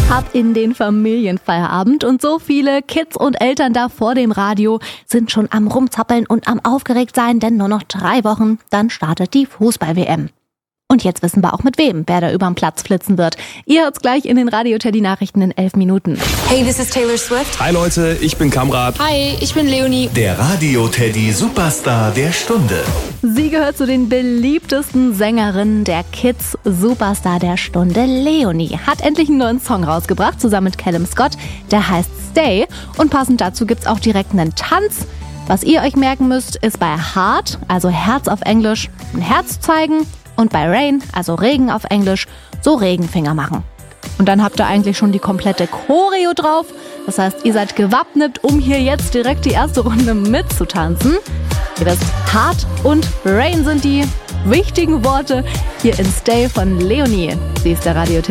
Ab in den Familienfeierabend und so viele Kids und Eltern da vor dem Radio sind schon am Rumzappeln und am Aufgeregtsein, denn nur noch 3 Wochen, dann startet die Fußball-WM. Und jetzt wissen wir auch mit wem, wer da überm Platz flitzen wird. Ihr hört's gleich in den Radio-Teddy-Nachrichten in 11 Minuten. Hey, this is Taylor Swift. Hi Leute, ich bin Kamrat. Hi, ich bin Leonie. Der Radio-Teddy Superstar der Stunde. Sie gehört zu den beliebtesten Sängerinnen der Kids. Superstar der Stunde. Leonie hat endlich einen neuen Song rausgebracht, zusammen mit Callum Scott. Der heißt Stay. Und passend dazu gibt's auch direkt einen Tanz. Was ihr euch merken müsst, ist bei Heart, also Herz auf Englisch, ein Herz zeigen. Und bei Rain, also Regen auf Englisch, so Regenfinger machen. Und dann habt ihr eigentlich schon die komplette Choreo drauf. Das heißt, ihr seid gewappnet, um hier jetzt direkt die erste Runde mitzutanzen. Ihr wisst, Heart und Rain sind die wichtigen Worte hier in Stay von Leonie. Sie ist der Radio